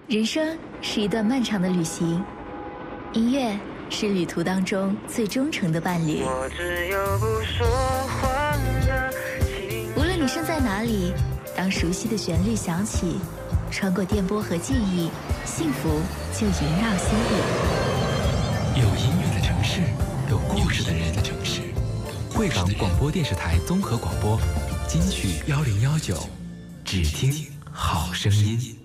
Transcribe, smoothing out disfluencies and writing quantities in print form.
人生是一段漫长的旅行，音乐是旅途当中最忠诚的伴侣。 我只有不说话的情。 无论你身在哪里，当熟悉的旋律响起，穿过电波和记忆，幸福就萦绕心里。 有音乐的城市，有故事的人的城市。贵港广播电视台综合广播，金曲1019，只听好声音。